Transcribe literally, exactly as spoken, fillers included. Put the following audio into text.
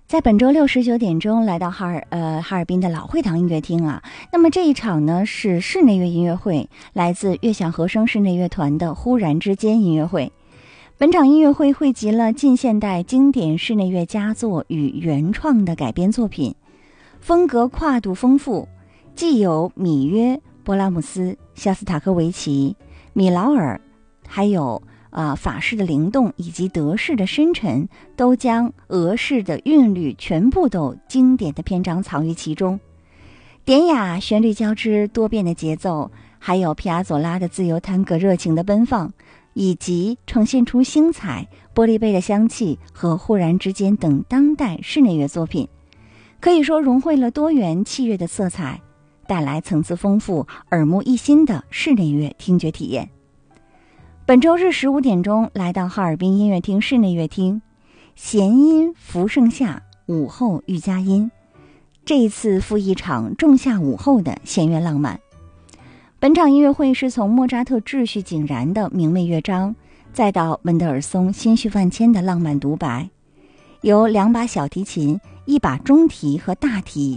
在本周六十九点钟来到哈尔呃哈尔滨的老会堂音乐厅啊，那么这一场呢是室内乐音乐会，来自悦享和声室内乐团的忽然之间音乐会。本场音乐会汇集了近现代经典室内乐佳作与原创的改编作品，风格跨度丰富，既有米约、勃拉姆斯、肖斯塔科维奇、米劳尔，还有啊，法式的灵动以及德式的深沉，都将俄式的韵律全部都经典的篇章藏于其中。典雅旋律交织，多变的节奏，还有皮亚佐拉的自由探戈热情的奔放，以及呈现出星彩、玻璃杯的香气和忽然之间等当代室内乐作品，可以说融汇了多元器乐的色彩，带来层次丰富、耳目一新的室内乐听觉体验。本周日十五点钟来到哈尔滨音乐厅室内乐厅，弦音浮盛夏，午后愈佳音。这一次赴一场仲夏午后的弦乐浪漫。本场音乐会是从莫扎特秩序井然的明媚乐章，再到门德尔松心绪万千的浪漫独白，由两把小提琴、一把中提和大提